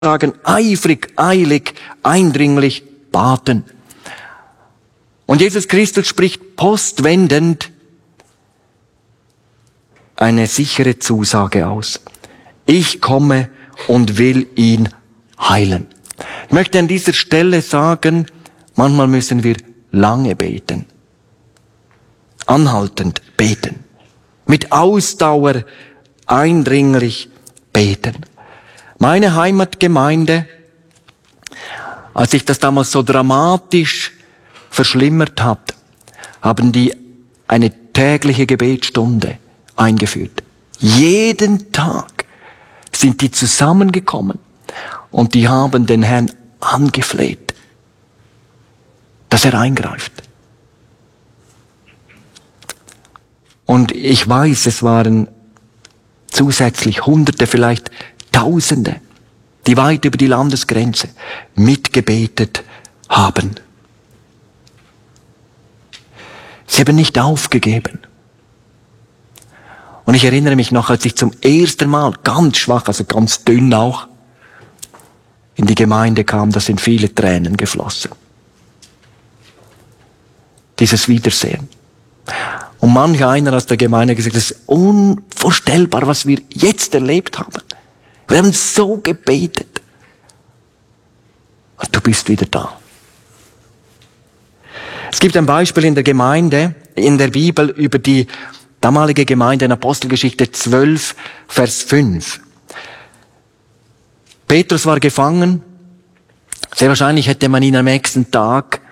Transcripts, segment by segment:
sagen, eifrig, eilig, eindringlich baten. Und Jesus Christus spricht postwendend eine sichere Zusage aus. Ich komme und will ihn heilen. Ich möchte an dieser Stelle sagen, manchmal müssen wir lange beten. Anhaltend beten. Mit Ausdauer eindringlich beten. Meine Heimatgemeinde, als sich das damals so dramatisch verschlimmert hat, haben die eine tägliche Gebetsstunde eingeführt. Jeden Tag sind die zusammengekommen und die haben den Herrn angefleht, dass er eingreift. Und ich weiß, es waren zusätzlich Hunderte, vielleicht Tausende, die weit über die Landesgrenze mitgebetet haben. Sie haben nicht aufgegeben. Und ich erinnere mich noch, als ich zum ersten Mal ganz schwach, also ganz dünn auch, in die Gemeinde kam, da sind viele Tränen geflossen. Dieses Wiedersehen. Und manch einer aus der Gemeinde hat gesagt, das ist unvorstellbar, was wir jetzt erlebt haben. Wir haben so gebetet. Und du bist wieder da. Es gibt ein Beispiel in der Gemeinde, in der Bibel über die damalige Gemeinde in Apostelgeschichte 12, Vers 5. Petrus war gefangen. Sehr wahrscheinlich hätte man ihn am nächsten Tag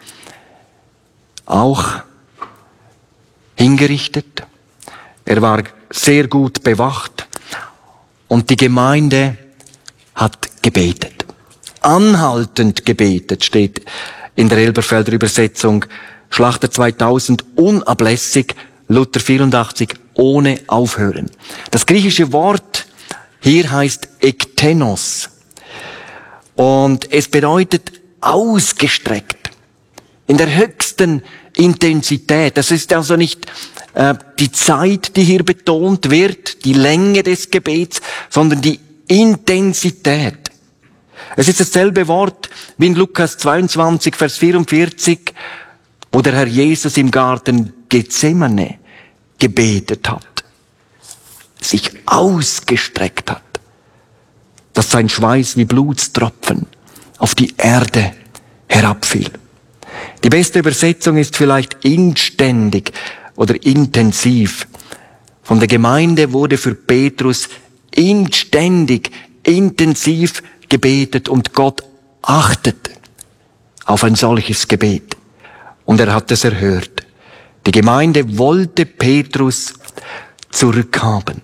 auch hingerichtet. Er war sehr gut bewacht und die Gemeinde hat gebetet. Anhaltend gebetet steht in der Elberfelder Übersetzung, Schlachter 2000, unablässig, Luther 84, ohne Aufhören. Das griechische Wort hier heißt ektenos und es bedeutet ausgestreckt, in der höchsten Intensität. Das ist also nicht die Zeit, die hier betont wird, die Länge des Gebets, sondern die Intensität. Es ist dasselbe Wort wie in Lukas 22, Vers 44, wo der Herr Jesus im Garten Gethsemane gebetet hat, sich ausgestreckt hat, dass sein Schweiß wie Blutstropfen auf die Erde herabfiel. Die beste Übersetzung ist vielleicht inständig oder intensiv. Von der Gemeinde wurde für Petrus inständig, intensiv gebetet und Gott achtete auf ein solches Gebet. Und er hat es erhört. Die Gemeinde wollte Petrus zurückhaben.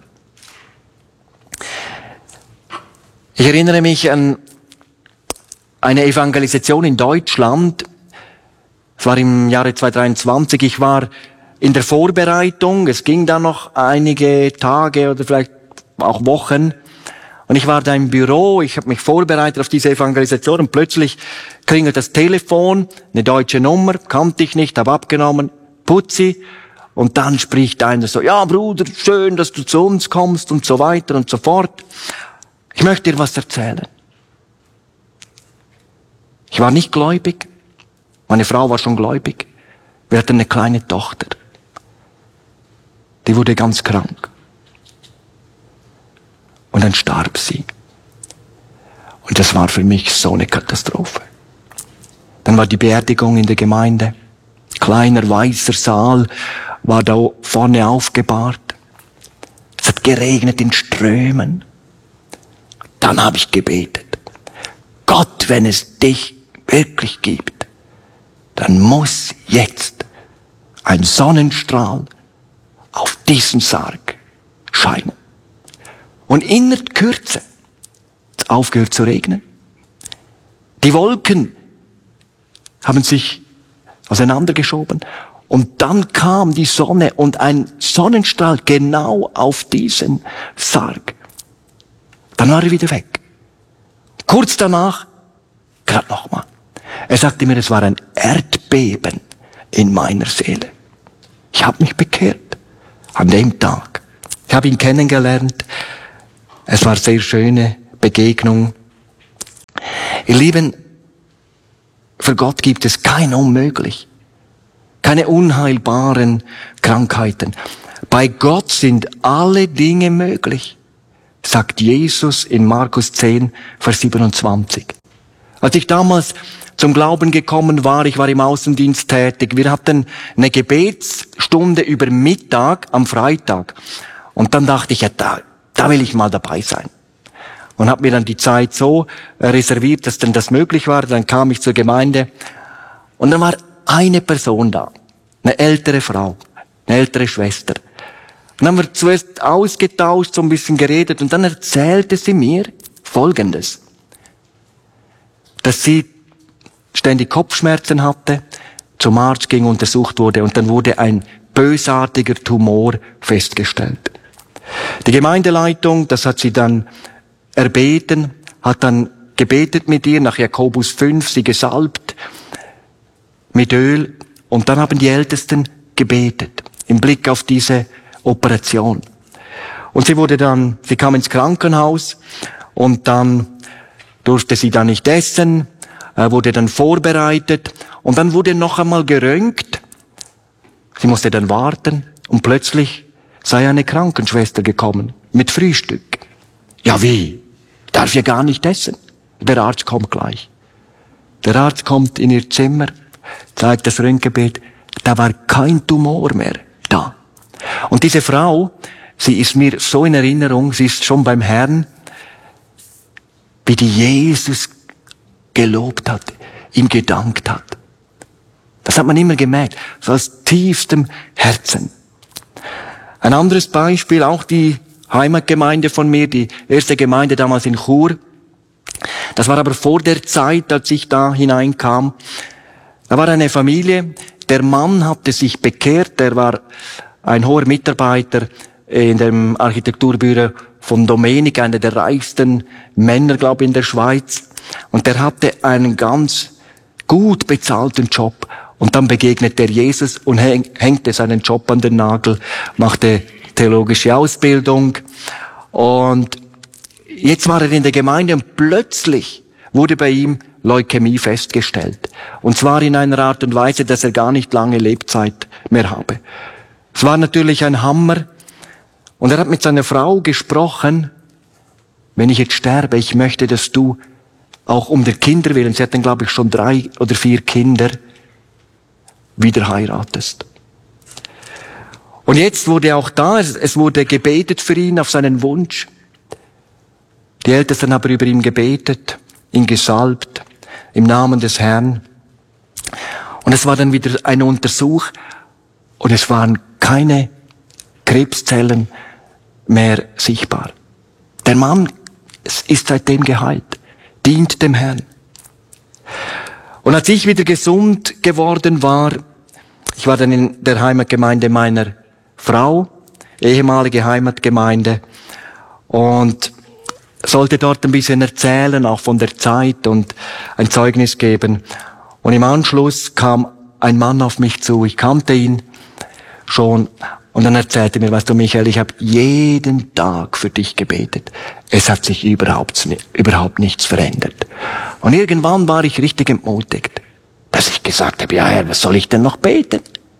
Ich erinnere mich an eine Evangelisation in Deutschland. Es war im Jahre 2023. Ich war in der Vorbereitung. Es ging dann noch einige Tage oder vielleicht auch Wochen. Und ich war da im Büro. Ich habe mich vorbereitet auf diese Evangelisation. Und plötzlich klingelt das Telefon. Eine deutsche Nummer. Kannte ich nicht. Habe abgenommen. Putzi. Und dann spricht einer so, ja Bruder, schön, dass du zu uns kommst und so weiter und so fort. Ich möchte dir was erzählen. Ich war nicht gläubig. Meine Frau war schon gläubig. Wir hatten eine kleine Tochter. Die wurde ganz krank. Und dann starb sie. Und das war für mich so eine Katastrophe. Dann war die Beerdigung in der Gemeinde. Kleiner weißer Saal war da vorne aufgebahrt. Es hat geregnet in Strömen. Dann habe ich gebetet. Gott, wenn es dich wirklich gibt, dann muss jetzt ein Sonnenstrahl auf diesen Sarg scheinen. Und in der Kürze hat es aufgehört zu regnen. Die Wolken haben sich auseinandergeschoben. Und dann kam die Sonne und ein Sonnenstrahl genau auf diesen Sarg. Dann war er wieder weg. Kurz danach, gerade nochmal. Er sagte mir, es war ein Erdbeben in meiner Seele. Ich habe mich bekehrt an dem Tag. Ich habe ihn kennengelernt. Es war eine sehr schöne Begegnung. Ihr Lieben, für Gott gibt es kein Unmöglich. Keine unheilbaren Krankheiten. Bei Gott sind alle Dinge möglich, sagt Jesus in Markus 10, Vers 27. Als ich damals zum Glauben gekommen war, ich war im Außendienst tätig, wir hatten eine Gebetsstunde über Mittag am Freitag. Und dann dachte ich, ja, da will ich mal dabei sein. Und habe mir dann die Zeit so reserviert, dass dann das möglich war. Dann kam ich zur Gemeinde und dann war eine Person da, eine ältere Frau, eine ältere Schwester. Und dann haben wir zuerst ausgetauscht, so ein bisschen geredet und dann erzählte sie mir Folgendes. Dass sie ständig Kopfschmerzen hatte, zum Arzt ging, untersucht wurde und dann wurde ein bösartiger Tumor festgestellt. Die Gemeindeleitung, das hat sie dann erbeten, hat dann gebetet mit ihr, nach Jakobus 5, sie gesalbt mit Öl und dann haben die Ältesten gebetet im Blick auf diese Operation. Und sie kam ins Krankenhaus und dann durfte sie da nicht essen, wurde dann vorbereitet und dann wurde noch einmal geröntgt. Sie musste dann warten und plötzlich sei eine Krankenschwester gekommen mit Frühstück. Ja wie? Darf ja gar nicht essen. Der Arzt kommt gleich. Der Arzt kommt in ihr Zimmer, zeigt das Röntgenbild, da war kein Tumor mehr da. Und diese Frau, sie ist mir so in Erinnerung, sie ist schon beim Herrn, wie die Jesus gelobt hat, ihm gedankt hat. Das hat man immer gemerkt, so aus tiefstem Herzen. Ein anderes Beispiel, auch die Heimatgemeinde von mir, die erste Gemeinde damals in Chur. Das war aber vor der Zeit, als ich da hineinkam. Da war eine Familie, der Mann hatte sich bekehrt, der war ein hoher Mitarbeiter in dem Architekturbüro von Domenik, einer der reichsten Männer, glaube ich, in der Schweiz. Und der hatte einen ganz gut bezahlten Job. Und dann begegnet er Jesus und hängte seinen Job an den Nagel, machte theologische Ausbildung. Und jetzt war er in der Gemeinde und plötzlich wurde bei ihm Leukämie festgestellt. Und zwar in einer Art und Weise, dass er gar nicht lange Lebzeit mehr habe. Es war natürlich ein Hammer. Und er hat mit seiner Frau gesprochen, wenn ich jetzt sterbe, ich möchte, dass du auch um der Kinder willen, sie hatten glaube ich schon 3 oder 4 Kinder, wieder heiratest. Und jetzt wurde auch da, es wurde gebetet für ihn auf seinen Wunsch. Die Ältesten haben über ihn gebetet, ihn gesalbt, im Namen des Herrn. Und es war dann wieder ein Untersuch und es waren keine Krebszellen mehr sichtbar. Der Mann ist seitdem geheilt, dient dem Herrn. Und als ich wieder gesund geworden war, ich war dann in der Heimatgemeinde meiner Frau, ehemalige Heimatgemeinde, und sollte dort ein bisschen erzählen, auch von der Zeit und ein Zeugnis geben. Und im Anschluss kam ein Mann auf mich zu, ich kannte ihn schon, und dann erzählte mir, weißt du, Michael, ich habe jeden Tag für dich gebetet. Es hat sich überhaupt nichts verändert. Und irgendwann war ich richtig entmutigt, dass ich gesagt habe, ja Herr, was soll ich denn noch beten?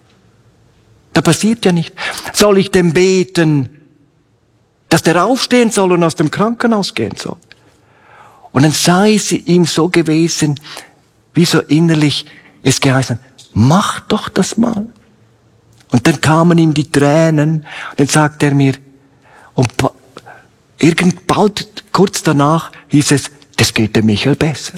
Da passiert ja nicht. Soll ich denn beten, dass der aufstehen soll und aus dem Krankenhaus gehen soll? Und dann sei es ihm so gewesen, wie so innerlich es geheißen, mach doch das mal. Und dann kamen ihm die Tränen, und dann sagte er mir, und bald, kurz danach, hieß es, das geht dem Michael besser.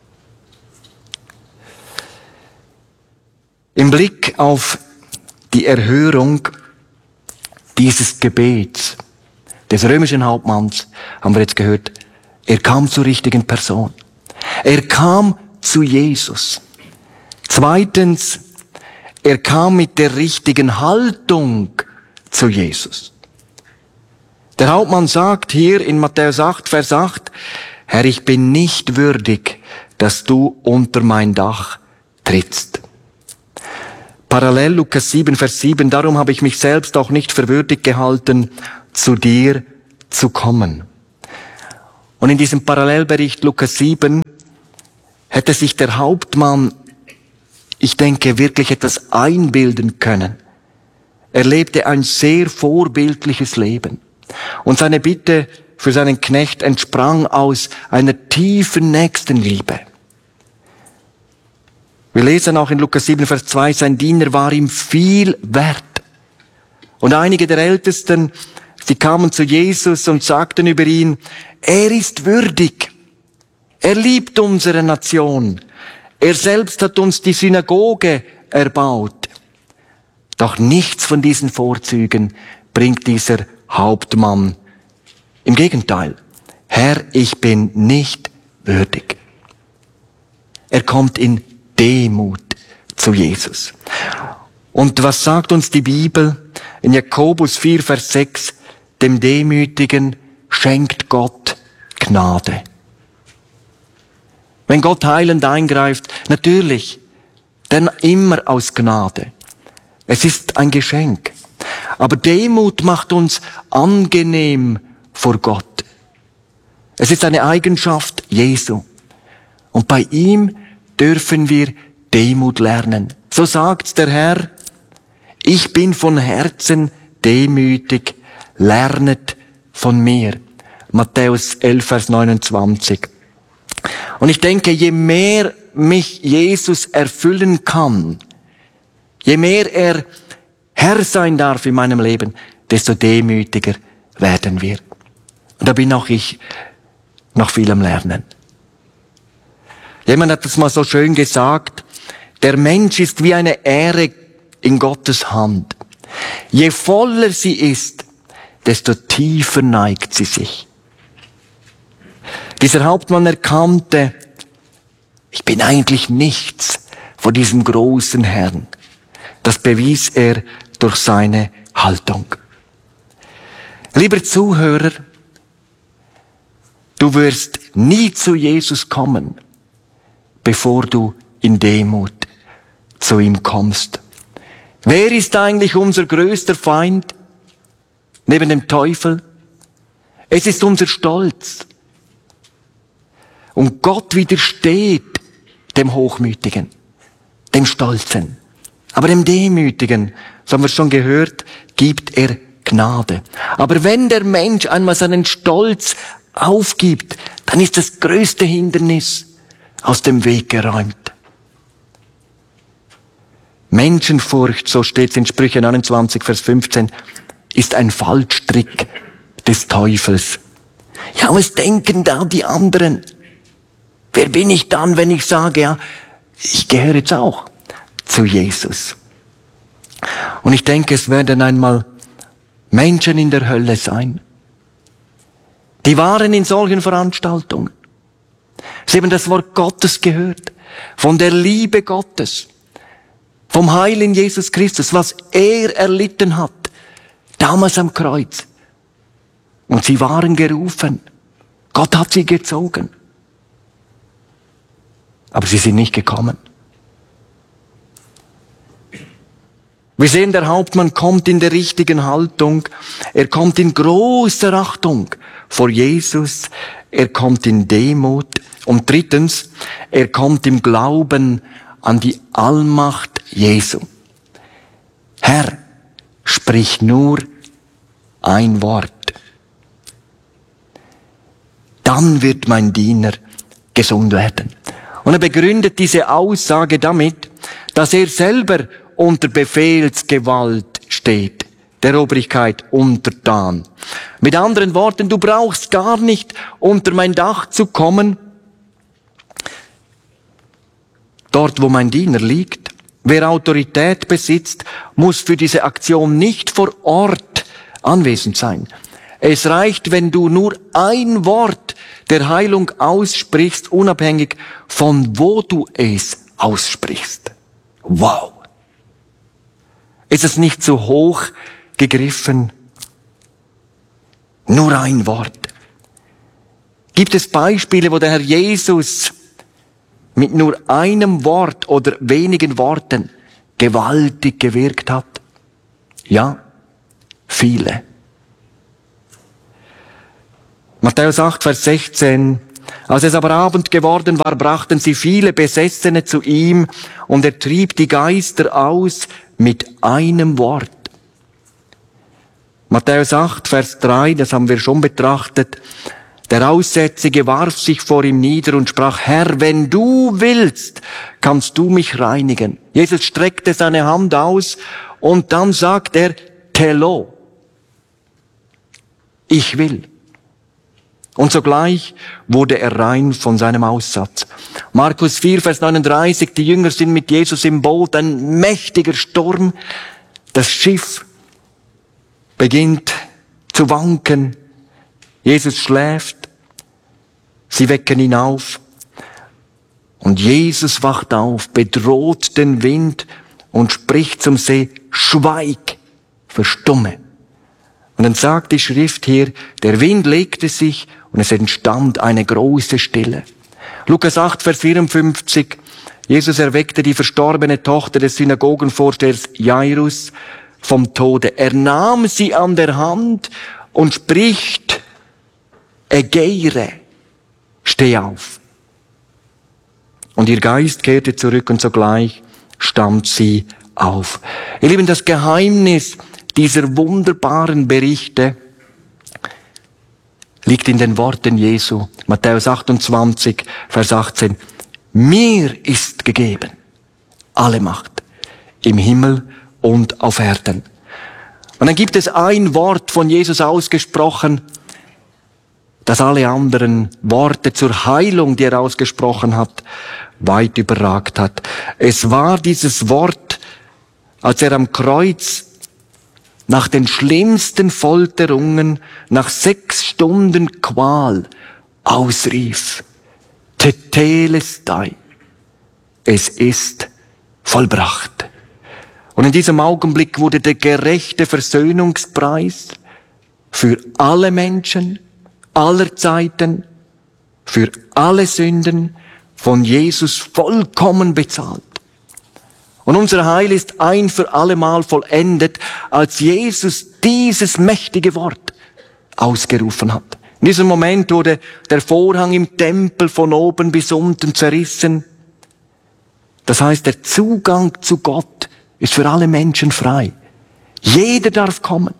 Im Blick auf die Erhörung dieses Gebets des römischen Hauptmanns, haben wir jetzt gehört, er kam zur richtigen Person. Er kam zu Jesus. Zweitens, er kam mit der richtigen Haltung zu Jesus. Der Hauptmann sagt hier in Matthäus 8, Vers 8, Herr, ich bin nicht würdig, dass du unter mein Dach trittst. Parallel Lukas 7, Vers 7, darum habe ich mich selbst auch nicht für würdig gehalten, zu dir zu kommen. Und in diesem Parallelbericht Lukas 7 hätte sich der Hauptmann, ich denke, wirklich etwas einbilden können. Er lebte ein sehr vorbildliches Leben. Und seine Bitte für seinen Knecht entsprang aus einer tiefen Nächstenliebe. Wir lesen auch in Lukas 7, Vers 2, sein Diener war ihm viel wert. Und einige der Ältesten, sie kamen zu Jesus und sagten über ihn, er ist würdig. Er liebt unsere Nation. Er selbst hat uns die Synagoge erbaut. Doch nichts von diesen Vorzügen bringt dieser Hauptmann. Im Gegenteil, Herr, ich bin nicht würdig. Er kommt in Demut zu Jesus. Und was sagt uns die Bibel? In Jakobus 4, Vers 6, dem Demütigen schenkt Gott Gnade. Wenn Gott heilend eingreift, natürlich, denn immer aus Gnade. Es ist ein Geschenk. Aber Demut macht uns angenehm vor Gott. Es ist eine Eigenschaft Jesu. Und bei ihm dürfen wir Demut lernen. So sagt der Herr, ich bin von Herzen demütig, lernet von mir. Matthäus 11, Vers 29. Und ich denke, je mehr mich Jesus erfüllen kann, je mehr er Herr sein darf in meinem Leben, desto demütiger werden wir. Und da bin auch ich noch viel am Lernen. Jemand hat das mal so schön gesagt, der Mensch ist wie eine Ähre in Gottes Hand. Je voller sie ist, desto tiefer neigt sie sich. Dieser Hauptmann erkannte, ich bin eigentlich nichts vor diesem großen Herrn. Das bewies er durch seine Haltung. Lieber Zuhörer, du wirst nie zu Jesus kommen, bevor du in Demut zu ihm kommst. Wer ist eigentlich unser größter Feind neben dem Teufel? Es ist unser Stolz. Und Gott widersteht dem Hochmütigen, dem Stolzen. Aber dem Demütigen, so haben wir schon gehört, gibt er Gnade. Aber wenn der Mensch einmal seinen Stolz aufgibt, dann ist das größte Hindernis aus dem Weg geräumt. Menschenfurcht, so steht es in Sprüche 29, Vers 15, ist ein Fallstrick des Teufels. Ja, was denken da die anderen? Wer bin ich dann, wenn ich sage, ja, ich gehöre jetzt auch zu Jesus? Und ich denke, es werden einmal Menschen in der Hölle sein. Die waren in solchen Veranstaltungen. Sie haben das Wort Gottes gehört, von der Liebe Gottes, vom Heil in Jesus Christus, was er erlitten hat, damals am Kreuz. Und sie waren gerufen. Gott hat sie gezogen. Aber sie sind nicht gekommen. Wir sehen, der Hauptmann kommt in der richtigen Haltung. Er kommt in großer Achtung vor Jesus. Er kommt in Demut. Und drittens, er kommt im Glauben an die Allmacht Jesu. Herr, sprich nur ein Wort. Dann wird mein Diener gesund werden. Und er begründet diese Aussage damit, dass er selber unter Befehlsgewalt steht, der Obrigkeit untertan. Mit anderen Worten, du brauchst gar nicht unter mein Dach zu kommen, dort wo mein Diener liegt. Wer Autorität besitzt, muss für diese Aktion nicht vor Ort anwesend sein. Es reicht, wenn du nur ein Wort der Heilung aussprichst, unabhängig von wo du es aussprichst. Wow! Ist es nicht zu hoch gegriffen? Nur ein Wort. Gibt es Beispiele, wo der Herr Jesus mit nur einem Wort oder wenigen Worten gewaltig gewirkt hat? Ja, viele. Matthäus 8, Vers 16. Als es aber Abend geworden war, brachten sie viele Besessene zu ihm, und er trieb die Geister aus mit einem Wort. Matthäus 8, Vers 3, das haben wir schon betrachtet. Der Aussätzige warf sich vor ihm nieder und sprach: Herr, wenn du willst, kannst du mich reinigen. Jesus streckte seine Hand aus und dann sagt er: Telo, ich will. Und sogleich wurde er rein von seinem Aussatz. Markus 4, Vers 39, die Jünger sind mit Jesus im Boot, ein mächtiger Sturm. Das Schiff beginnt zu wanken. Jesus schläft. Sie wecken ihn auf. Und Jesus wacht auf, bedroht den Wind und spricht zum See: Schweig, verstumme. Und dann sagt die Schrift hier, der Wind legte sich und es entstand eine große Stille. Lukas 8, Vers 54, Jesus erweckte die verstorbene Tochter des Synagogenvorstehers Jairus vom Tode. Er nahm sie an der Hand und spricht: Egeire, steh auf. Und ihr Geist kehrte zurück und sogleich stand sie auf. Ihr Lieben, das Geheimnis dieser wunderbaren Berichte liegt in den Worten Jesu. Matthäus 28, Vers 18. Mir ist gegeben alle Macht im Himmel und auf Erden. Und dann gibt es ein Wort von Jesus ausgesprochen, das alle anderen Worte zur Heilung, die er ausgesprochen hat, weit überragt hat. Es war dieses Wort, als er am Kreuz nach den schlimmsten Folterungen, nach 6 Stunden Qual ausrief: Tetelestai, es ist vollbracht. Und in diesem Augenblick wurde der gerechte Versöhnungspreis für alle Menschen, aller Zeiten, für alle Sünden von Jesus vollkommen bezahlt. Und unser Heil ist ein für allemal vollendet, als Jesus dieses mächtige Wort ausgerufen hat. In diesem Moment wurde der Vorhang im Tempel von oben bis unten zerrissen. Das heißt, der Zugang zu Gott ist für alle Menschen frei. Jeder darf kommen.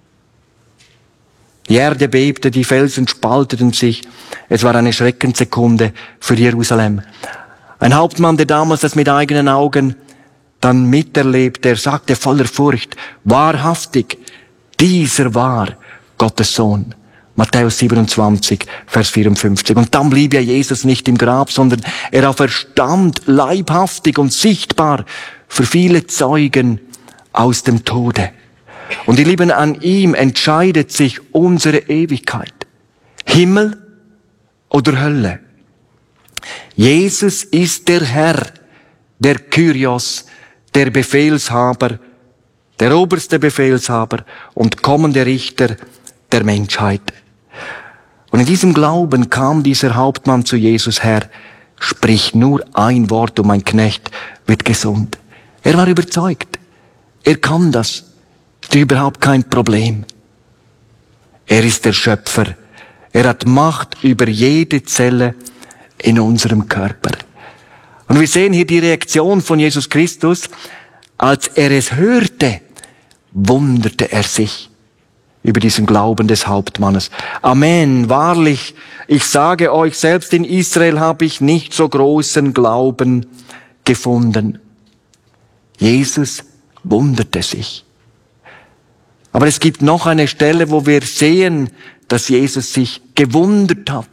Die Erde bebte, die Felsen spalteten sich. Es war eine Schreckenssekunde für Jerusalem. Ein Hauptmann, der damals das mit eigenen Augen dann miterlebt, der sagte voller Furcht: Wahrhaftig, dieser war Gottes Sohn. Matthäus 27, Vers 54. Und dann blieb ja Jesus nicht im Grab, sondern er auferstand leibhaftig und sichtbar für viele Zeugen aus dem Tode. Und ihr Lieben, an ihm entscheidet sich unsere Ewigkeit. Himmel oder Hölle. Jesus ist der Herr, der Kyrios, der Befehlshaber, der oberste Befehlshaber und kommende Richter der Menschheit. Und in diesem Glauben kam dieser Hauptmann zu Jesus: Herr, sprich nur ein Wort und mein Knecht wird gesund. Er war überzeugt. Er kann das. Ist überhaupt kein Problem. Er ist der Schöpfer. Er hat Macht über jede Zelle in unserem Körper. Und wir sehen hier die Reaktion von Jesus Christus. Als er es hörte, wunderte er sich über diesen Glauben des Hauptmannes. Amen, wahrlich, ich sage euch, selbst in Israel habe ich nicht so großen Glauben gefunden. Jesus wunderte sich. Aber es gibt noch eine Stelle, wo wir sehen, dass Jesus sich gewundert hat.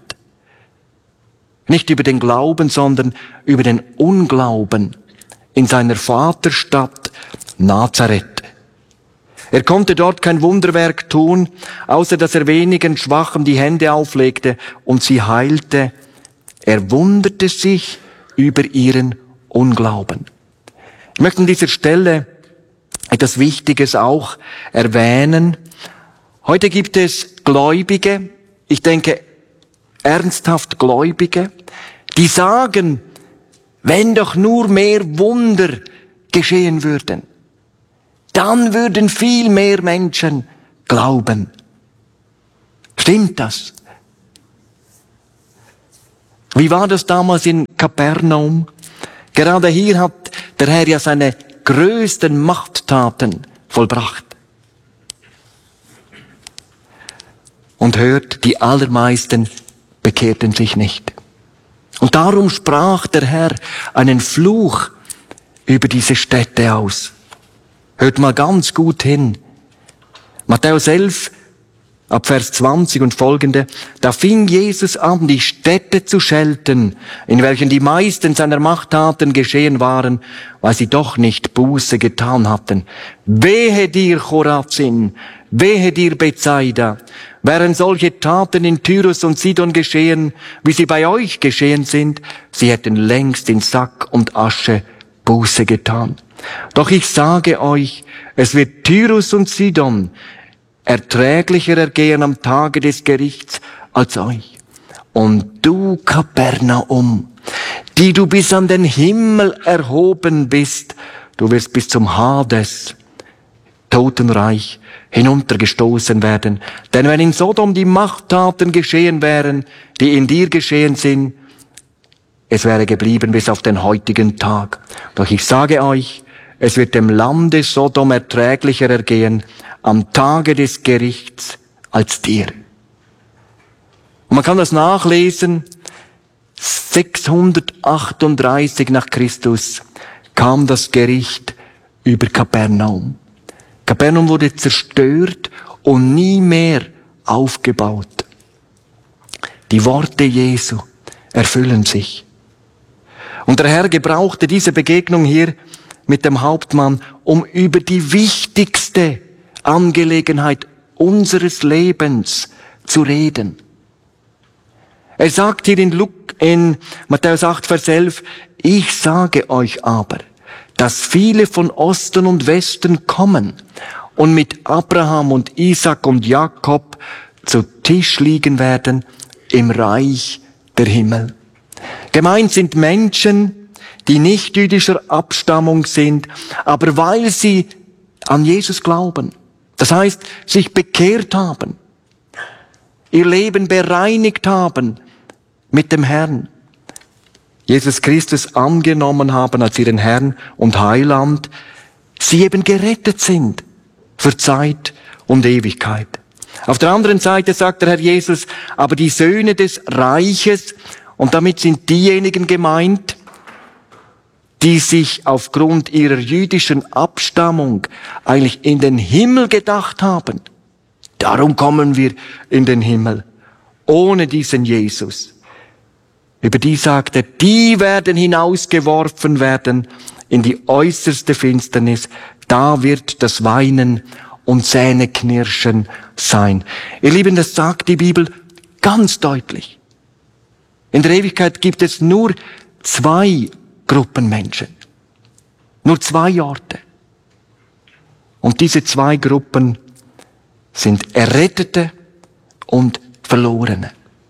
Nicht über den Glauben, sondern über den Unglauben in seiner Vaterstadt Nazareth. Er konnte dort kein Wunderwerk tun, außer dass er wenigen Schwachen die Hände auflegte und sie heilte. Er wunderte sich über ihren Unglauben. Ich möchte an dieser Stelle etwas Wichtiges auch erwähnen. Heute gibt es Gläubige, ich denke ernsthaft Gläubige, die sagen, wenn doch nur mehr Wunder geschehen würden, dann würden viel mehr Menschen glauben. Stimmt das? Wie war das damals in Kapernaum? Gerade hier hat der Herr ja seine größten Machttaten vollbracht. Und hört, die allermeisten bekehrten sich nicht. Und darum sprach der Herr einen Fluch über diese Städte aus. Hört mal ganz gut hin. Matthäus 11, ab Vers 20 und folgende. Da fing Jesus an, die Städte zu schelten, in welchen die meisten seiner Machttaten geschehen waren, weil sie doch nicht Buße getan hatten. Wehe dir, Chorazin! Wehe dir, Bethsaida! Wären solche Taten in Tyrus und Sidon geschehen, wie sie bei euch geschehen sind, sie hätten längst in Sack und Asche Buße getan. Doch ich sage euch, es wird Tyrus und Sidon erträglicher ergehen am Tage des Gerichts als euch. Und du, Kapernaum, die du bis an den Himmel erhoben bist, du wirst bis zum Hades, Totenreich, hinuntergestoßen werden. Denn wenn in Sodom die Machttaten geschehen wären, die in dir geschehen sind, es wäre geblieben bis auf den heutigen Tag. Doch ich sage euch, es wird dem Lande Sodom erträglicher ergehen am Tage des Gerichts als dir. Und man kann das nachlesen, 638 nach Christus kam das Gericht über Kapernaum. Kapernaum wurde zerstört und nie mehr aufgebaut. Die Worte Jesu erfüllen sich. Und der Herr gebrauchte diese Begegnung hier mit dem Hauptmann, um über die wichtigste Angelegenheit unseres Lebens zu reden. Er sagt hier in Matthäus 8, Vers 11, ich sage euch aber, dass viele von Osten und Westen kommen und mit Abraham und Isaac und Jakob zu Tisch liegen werden im Reich der Himmel. Gemeint sind Menschen, die nicht jüdischer Abstammung sind, aber weil sie an Jesus glauben, das heißt, sich bekehrt haben, ihr Leben bereinigt haben mit dem Herrn, Jesus Christus angenommen haben als ihren Herrn und Heiland, sie eben gerettet sind für Zeit und Ewigkeit. Auf der anderen Seite sagt der Herr Jesus, aber die Söhne des Reiches, und damit sind diejenigen gemeint, die sich aufgrund ihrer jüdischen Abstammung eigentlich in den Himmel gedacht haben. Darum kommen wir in den Himmel, ohne diesen Jesus. Über die sagt er, die werden hinausgeworfen werden in die äußerste Finsternis. Da wird das Weinen und Zähneknirschen sein. Ihr Lieben, das sagt die Bibel ganz deutlich. In der Ewigkeit gibt es nur 2 Gruppen Menschen. Nur 2 Orte. Und diese 2 Gruppen sind Errettete und Verlorene.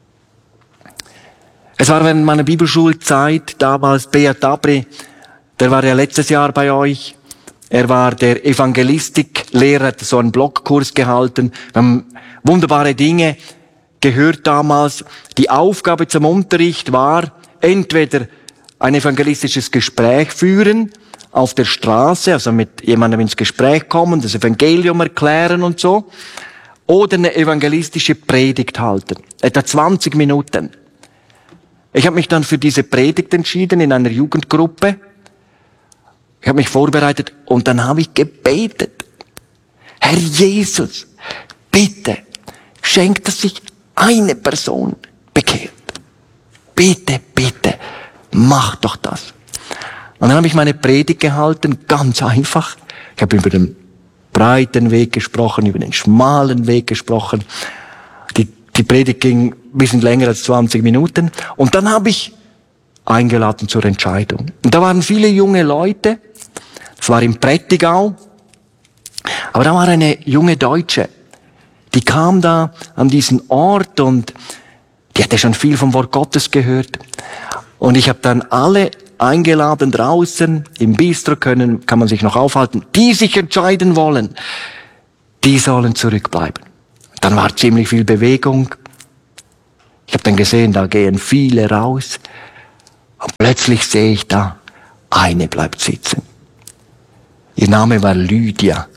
Es war während meiner Bibelschulzeit damals Beat Dabri, der war ja letztes Jahr bei euch. Er war der Evangelistiklehrer, hat so einen Blockkurs gehalten. Wir haben wunderbare Dinge gehört damals. Die Aufgabe zum Unterricht war, entweder ein evangelistisches Gespräch führen auf der Straße, also mit jemandem ins Gespräch kommen, das Evangelium erklären und so, oder eine evangelistische Predigt halten. Etwa 20 Minuten. Ich habe mich dann für diese Predigt entschieden in einer Jugendgruppe. Ich habe mich vorbereitet und dann habe ich gebetet. Herr Jesus, bitte, schenk, dass sich eine Person bekehrt. Bitte, bitte, mach doch das. Und dann habe ich meine Predigt gehalten, ganz einfach. Ich habe über den breiten Weg gesprochen, über den schmalen Weg gesprochen. Die Predigt ging ein bisschen länger als 20 Minuten. Und dann habe ich eingeladen zur Entscheidung. Und da waren viele junge Leute. Es war im Prättigau. Aber da war eine junge Deutsche. Die kam da an diesen Ort und die hatte schon viel vom Wort Gottes gehört. Und ich habe dann alle eingeladen draußen, im Bistro kann man sich noch aufhalten, die sich entscheiden wollen, die sollen zurückbleiben. Dann war ziemlich viel Bewegung. Ich habe dann gesehen, da gehen viele raus. Und plötzlich sehe ich da, eine bleibt sitzen. Ihr Name war Lydia.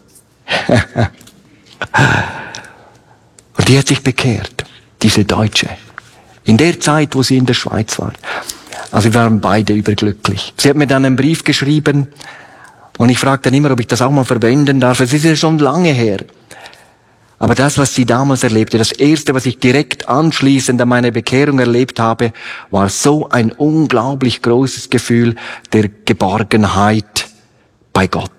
Und die hat sich bekehrt, diese Deutsche. In der Zeit, wo sie in der Schweiz war. Also wir waren beide überglücklich. Sie hat mir dann einen Brief geschrieben und ich fragte dann immer, ob ich das auch mal verwenden darf. Es ist ja schon lange her. Aber das, was sie damals erlebte, das Erste, was ich direkt anschließend an meine Bekehrung erlebt habe, war so ein unglaublich großes Gefühl der Geborgenheit bei Gott.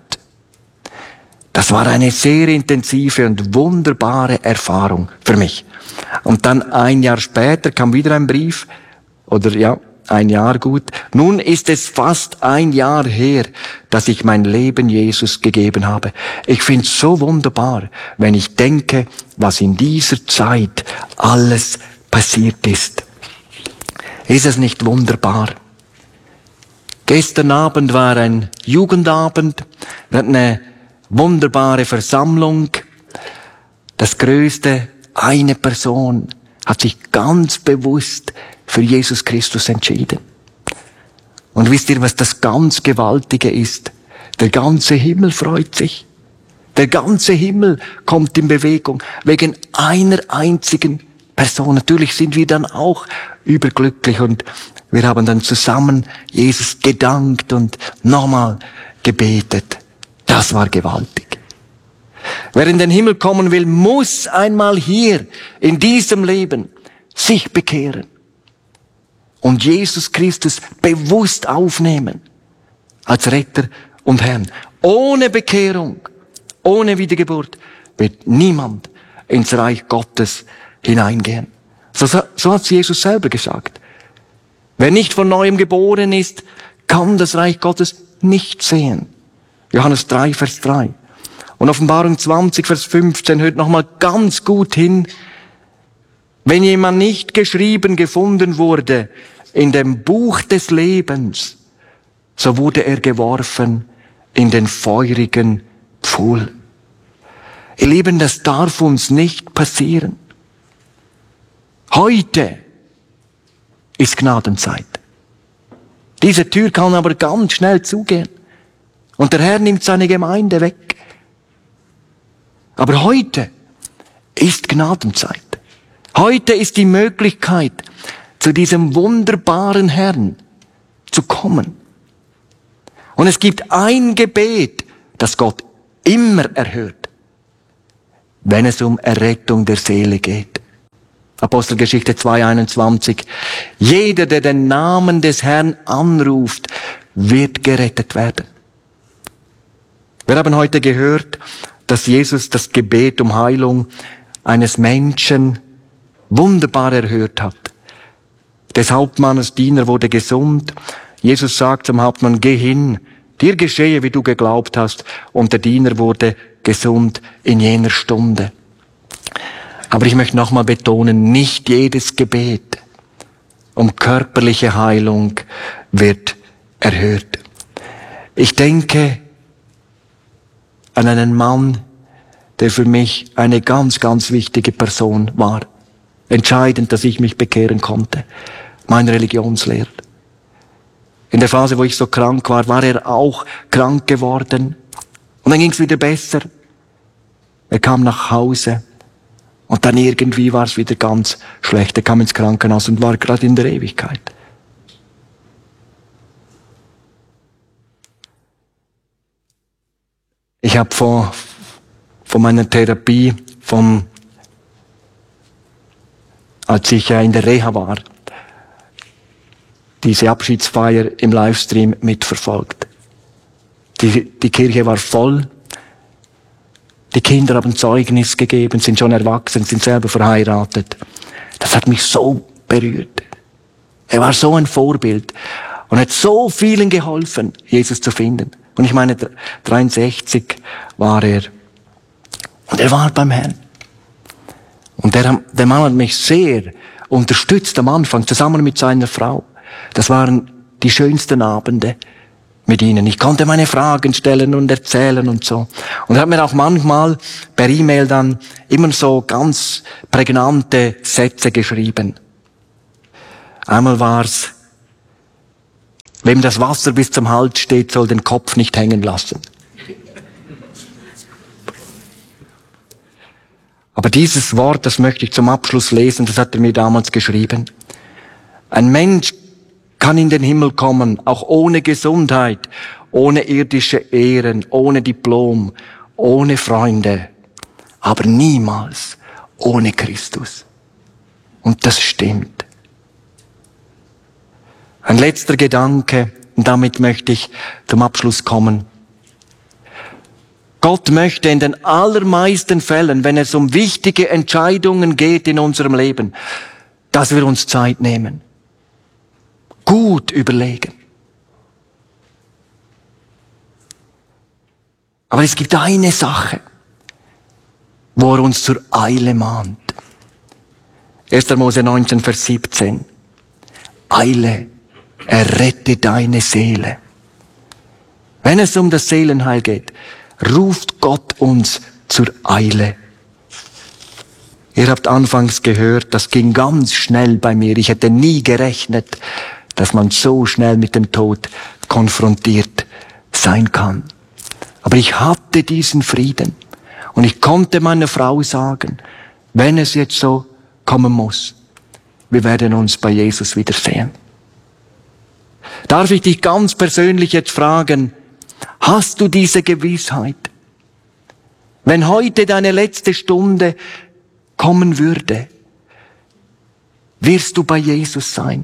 Das war eine sehr intensive und wunderbare Erfahrung für mich. Und dann ein Jahr später kam wieder ein Brief, oder ja, ein Jahr gut. Nun ist es fast ein Jahr her, dass ich mein Leben Jesus gegeben habe. Ich finde es so wunderbar, wenn ich denke, was in dieser Zeit alles passiert ist. Ist es nicht wunderbar? Gestern Abend war ein Jugendabend. Wir hatten eine wunderbare Versammlung. Das Größte, eine Person hat sich ganz bewusst für Jesus Christus entschieden. Und wisst ihr, was das ganz Gewaltige ist? Der ganze Himmel freut sich. Der ganze Himmel kommt in Bewegung wegen einer einzigen Person. Natürlich sind wir dann auch überglücklich und wir haben dann zusammen Jesus gedankt und nochmal gebetet. Das war gewaltig. Wer in den Himmel kommen will, muss einmal hier in diesem Leben sich bekehren und Jesus Christus bewusst aufnehmen als Retter und Herrn. Ohne Bekehrung, ohne Wiedergeburt wird niemand ins Reich Gottes hineingehen. So hat Jesus selber gesagt. Wer nicht von Neuem geboren ist, kann das Reich Gottes nicht sehen. Johannes 3, Vers 3. Und Offenbarung 20, Vers 15 hört nochmal ganz gut hin. Wenn jemand nicht geschrieben gefunden wurde in dem Buch des Lebens, so wurde er geworfen in den feurigen Pfuhl. Ihr Lieben, das darf uns nicht passieren. Heute ist Gnadenzeit. Diese Tür kann aber ganz schnell zugehen. Und der Herr nimmt seine Gemeinde weg. Aber heute ist Gnadenzeit. Heute ist die Möglichkeit, zu diesem wunderbaren Herrn zu kommen. Und es gibt ein Gebet, das Gott immer erhört, wenn es um Errettung der Seele geht. Apostelgeschichte 2,21. Jeder, der den Namen des Herrn anruft, wird gerettet werden. Wir haben heute gehört, dass Jesus das Gebet um Heilung eines Menschen wunderbar erhört hat. Des Hauptmannes Diener wurde gesund. Jesus sagt zum Hauptmann, geh hin, dir geschehe, wie du geglaubt hast. Und der Diener wurde gesund in jener Stunde. Aber ich möchte nochmal betonen, nicht jedes Gebet um körperliche Heilung wird erhört. Ich denke an einen Mann, der für mich eine ganz, ganz wichtige Person war. Entscheidend, dass ich mich bekehren konnte. Mein Religionslehrer. In der Phase, wo ich so krank war er auch krank geworden. Und dann ging es wieder besser. Er kam nach Hause. Und dann irgendwie war es wieder ganz schlecht. Er kam ins Krankenhaus und war gerade in der Ewigkeit. Ich habe von meiner Therapie, als ich in der Reha war, diese Abschiedsfeier im Livestream mitverfolgt. Die Kirche war voll. Die Kinder haben Zeugnis gegeben, sind schon erwachsen, sind selber verheiratet. Das hat mich so berührt. Er war so ein Vorbild und hat so vielen geholfen, Jesus zu finden. Und ich meine, 63 war er. Und er war beim Herrn. Und der Mann hat mich sehr unterstützt am Anfang, zusammen mit seiner Frau. Das waren die schönsten Abende mit ihnen. Ich konnte meine Fragen stellen und erzählen und so. Und er hat mir auch manchmal per E-Mail dann immer so ganz prägnante Sätze geschrieben. Einmal war's, wem das Wasser bis zum Hals steht, soll den Kopf nicht hängen lassen. Aber dieses Wort, das möchte ich zum Abschluss lesen, das hat er mir damals geschrieben. Ein Mensch kann in den Himmel kommen, auch ohne Gesundheit, ohne irdische Ehren, ohne Diplom, ohne Freunde, aber niemals ohne Christus. Und das stimmt. Ein letzter Gedanke, und damit möchte ich zum Abschluss kommen. Gott möchte in den allermeisten Fällen, wenn es um wichtige Entscheidungen geht in unserem Leben, dass wir uns Zeit nehmen. Gut überlegen. Aber es gibt eine Sache, wo er uns zur Eile mahnt. 1. Mose 19, Vers 17. Eile, errette deine Seele. Wenn es um das Seelenheil geht, ruft Gott uns zur Eile. Ihr habt anfangs gehört, das ging ganz schnell bei mir. Ich hätte nie gerechnet, dass man so schnell mit dem Tod konfrontiert sein kann. Aber ich hatte diesen Frieden. Und ich konnte meiner Frau sagen, wenn es jetzt so kommen muss, wir werden uns bei Jesus wiedersehen. Darf ich dich ganz persönlich jetzt fragen, hast du diese Gewissheit? Wenn heute deine letzte Stunde kommen würde, wirst du bei Jesus sein?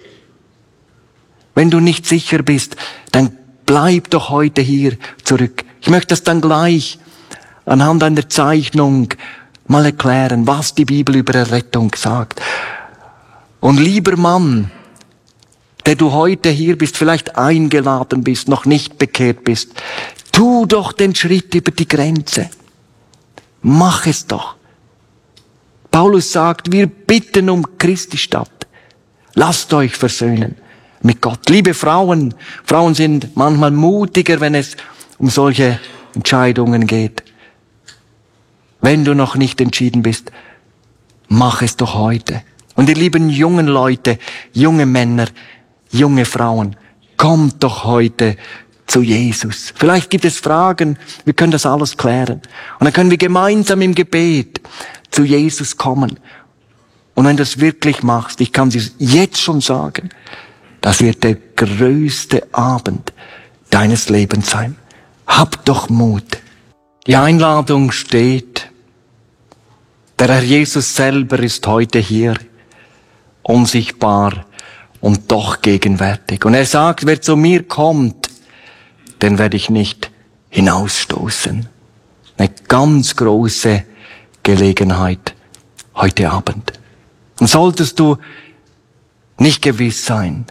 Wenn du nicht sicher bist, dann bleib doch heute hier zurück. Ich möchte das dann gleich anhand einer Zeichnung mal erklären, was die Bibel über Errettung sagt. Und lieber Mann, der du heute hier bist, vielleicht eingeladen bist, noch nicht bekehrt bist, tu doch den Schritt über die Grenze. Mach es doch. Paulus sagt, wir bitten um Christi statt. Lasst euch versöhnen mit Gott. Liebe Frauen, Frauen sind manchmal mutiger, wenn es um solche Entscheidungen geht. Wenn du noch nicht entschieden bist, mach es doch heute. Und ihr lieben jungen Leute, junge Männer, junge Frauen, kommt doch heute zu Jesus. Vielleicht gibt es Fragen, wir können das alles klären. Und dann können wir gemeinsam im Gebet zu Jesus kommen. Und wenn du das wirklich machst, ich kann es jetzt schon sagen, das wird der größte Abend deines Lebens sein. Hab doch Mut. Die Einladung steht. Der Herr Jesus selber ist heute hier, unsichtbar und doch gegenwärtig. Und er sagt, wer zu mir kommt, den werde ich nicht hinausstoßen. Eine ganz große Gelegenheit heute Abend. Und solltest du nicht gewiss sein,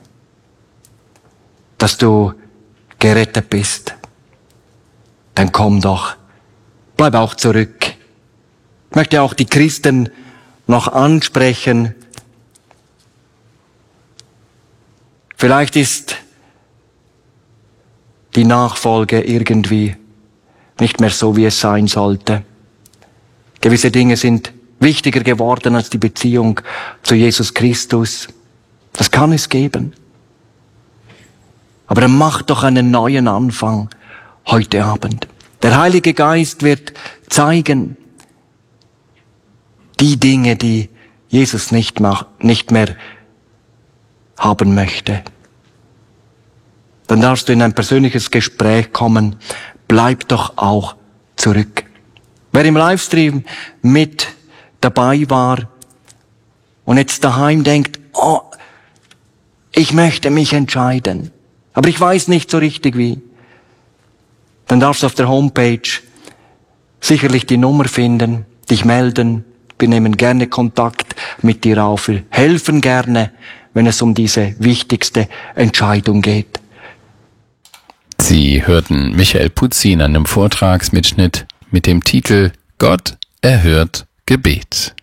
dass du gerettet bist, dann komm doch, bleib auch zurück. Ich möchte auch die Christen noch ansprechen. Vielleicht ist die Nachfolge irgendwie nicht mehr so, wie es sein sollte. Gewisse Dinge sind wichtiger geworden als die Beziehung zu Jesus Christus. Das kann es geben. Aber dann mach doch einen neuen Anfang heute Abend. Der Heilige Geist wird zeigen, die Dinge, die Jesus nicht mehr haben möchte. Dann darfst du in ein persönliches Gespräch kommen. Bleib doch auch zurück. Wer im Livestream mit dabei war und jetzt daheim denkt, oh, ich möchte mich entscheiden, aber ich weiß nicht so richtig wie, dann darfst du auf der Homepage sicherlich die Nummer finden, dich melden. Wir nehmen gerne Kontakt mit dir auf. Wir helfen gerne, wenn es um diese wichtigste Entscheidung geht. Sie hörten Michael Putzi in einem Vortragsmitschnitt mit dem Titel Gott erhört Gebet.